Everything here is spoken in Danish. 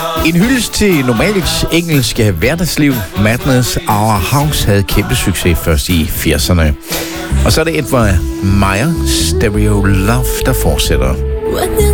En hyldest til normalt engelske hverdagsliv. Madness Our House havde kæmpe succes først i 80'erne. Og så er det Edvard Meyer, Stereo Love, der fortsætter.